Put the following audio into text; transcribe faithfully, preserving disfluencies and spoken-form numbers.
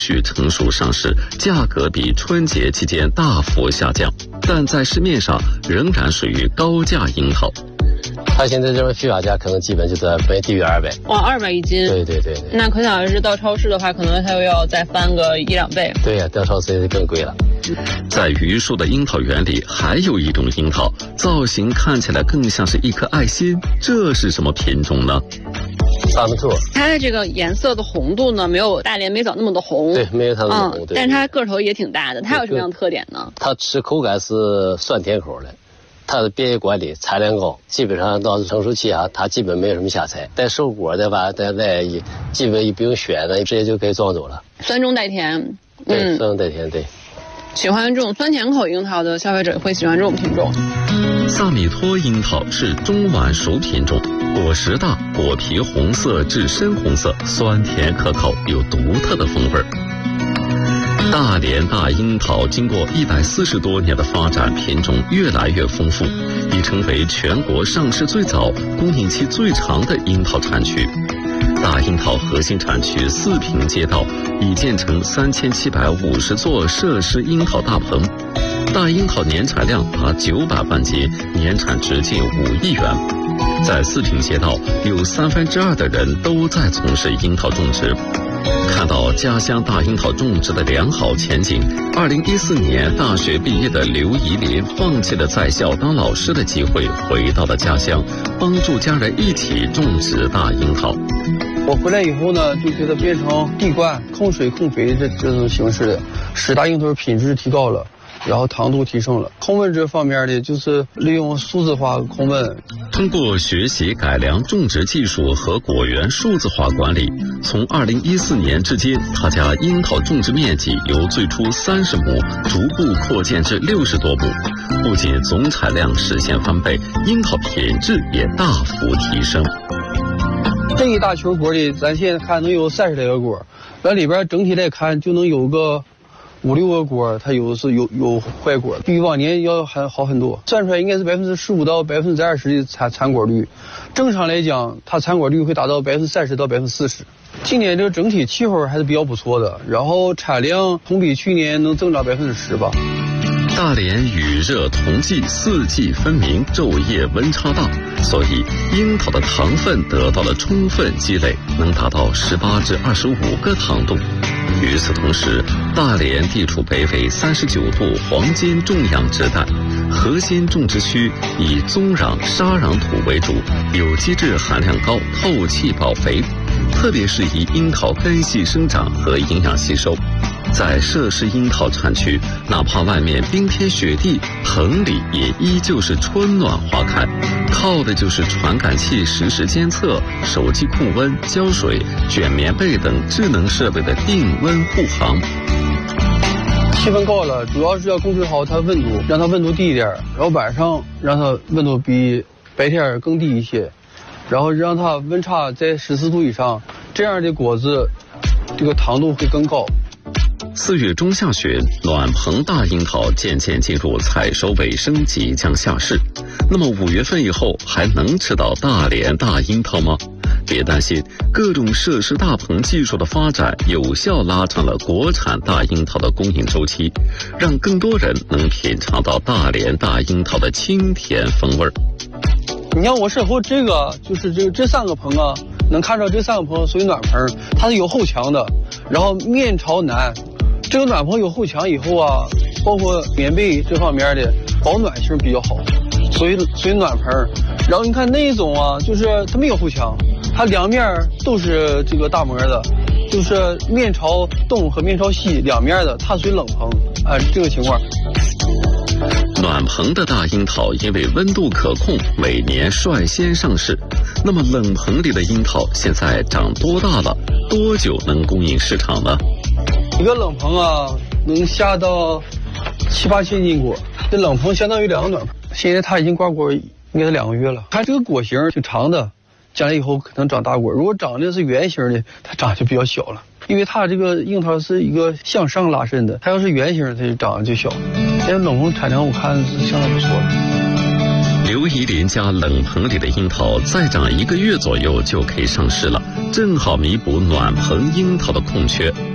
续成熟上市，价格比春节期间大幅下降，但在市面上仍然属于高价樱桃。 它现在这边批发价可能基本就在不低于二百， 哇，二百一斤。 对对对对。 那可想而知，到超市的话，可能它又要再翻个一两倍。 对呀、啊，到超市就更贵了。 在榆树的樱桃园里，还有一种樱桃，造型看起来更像是一颗爱心，这是什么品种呢？ 萨木兔， 它的这个颜色的红度呢，没有大连美枣那么的红， 对，没有它那么红， 嗯，但是它个头也挺大的。它有什么样的特点呢？ 它吃口感是酸甜口的，它的便于管理，产量高，基本上到成熟期啊，它基本没有什么瑕疵。带收果的吧，在外基本也不用选的，直接就可以装走了。 酸中带甜， 对， 嗯， 酸中带甜，对。 喜欢这种酸甜口樱桃的消费者会喜欢这种品种。 萨米托樱桃是中晚熟品种，果实大，果皮红色至深红色，酸甜可口，有独特的风味。大连大樱桃经过一百四十多年的发展，品种越来越丰富，已成为全国上市最早、供应期最长的樱桃产区。大樱桃核心产区四平街道已建成三千七百五十座设施樱桃大棚，大樱桃年产量达九百万斤，年产值近五亿元。在四平街道，有三分之二的人都在从事樱桃种植。看到家乡大樱桃种植的良好前景，二零一四年大学毕业的刘怡林放弃了在校当老师的机会，回到了家乡，帮助家人一起种植大樱桃。 我回来以后呢，就给它变成地灌、控水、控肥这这种形式的，使大樱桃品质提高了，然后糖度提升了。控温这方面的，就是利用数字化控温。 通过学习改良种植技术和果园数字化管理，从二零一四年至今，他家樱桃种植面积由最初三十亩逐步扩建至六十多亩，不仅总产量实现翻倍，樱桃品质也大幅提升。 这一大球果里，咱现在看能有三十来个果，咱里边整体来看就能有个五六个果，它有的是有有坏果，比往年要还好很多。算出来应该是百分之十五到百分之二十的产产果率，正常来讲，它产果率会达到百分之三十到百分之四十。今年这个整体气候还是比较不错的，然后产量同比去年能增长百分之十吧。 大连雨热同季，四季分明，昼夜温差大，所以樱桃的糖分得到了充分积累，能达到十八至二十五个糖度。与此同时，大连地处北纬三十九度黄金种养之带，核心种植区以棕壤、沙壤土为主，有机质含量高，透气保肥，特别适宜樱桃根系生长和营养吸收。在设施樱桃产区，哪怕外面冰天雪地，棚里也依旧是春暖花开，靠的就是传感器实时监测、手机控温、浇水、卷棉被等智能设备的定温护航。 气温高了，主要是要控制好它温度，让它温度低一点，然后晚上让它温度比白天更低一些，然后让它温差在十四度以上，这样的果子这个糖度会更高。 四月中下旬，暖棚大樱桃渐渐进入采收尾声，即将下市。那么五月份以后还能吃到大连大樱桃吗？别担心，各种设施大棚技术的发展，有效拉长了国产大樱桃的供应周期，让更多人能品尝到大连大樱桃的清甜风味儿。 你看我身后这个，就是这这三个棚啊，能看到这三个棚属于暖棚，它是有后墙的，然后面朝南。这个暖棚有后墙以后啊，包括棉被这方面的保暖性比较好，所以所以暖棚。然后你看那一种啊，就是它没有后墙，它两面都是这个大膜的，就是面朝东和面朝西两面的，它属于冷棚啊、呃，这个情况。 暖棚的大樱桃因为温度可控，每年率先上市。那么冷棚里的樱桃现在长多大了？多久能供应市场呢？ 一个冷棚啊，能下到七八千斤果。这冷棚相当于两个暖棚。现在它已经挂果，应该是两个月了。它这个果形挺长的，将来以后可能长大果。如果长的是圆形的，它长就比较小了。因为它这个樱桃是一个向上拉伸的，它要是圆形，它就长得就小。现在冷棚产量我看是相当不错的。 刘怡林家冷棚里的樱桃再长一个月左右就可以上市了，正好弥补暖棚樱桃的空缺。